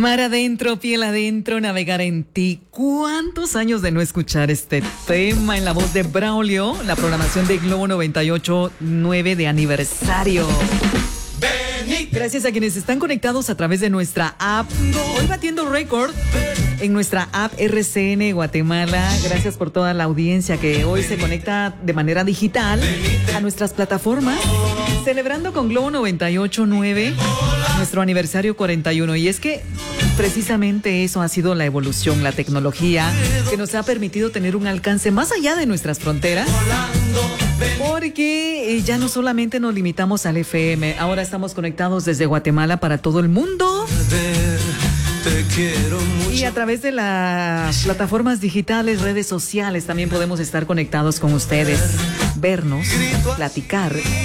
Mar adentro, piel adentro, navegar en ti. ¿Cuántos años de no escuchar este tema en la voz de Braulio? La programación de Globo 98.9 de aniversario. Gracias a quienes están conectados a través de nuestra app. Hoy batiendo récord en nuestra app RCN Guatemala. Gracias por toda la audiencia que hoy se conecta de manera digital a nuestras plataformas. Celebrando con Globo 98.9 nuestro aniversario 41. Y es que precisamente eso ha sido la evolución, la tecnología que nos ha permitido tener un alcance más allá de nuestras fronteras. Porque ya no solamente nos limitamos al FM, ahora estamos conectados desde Guatemala para todo el mundo. Y a través de las plataformas digitales, redes sociales, también podemos estar conectados con ustedes, vernos, platicar.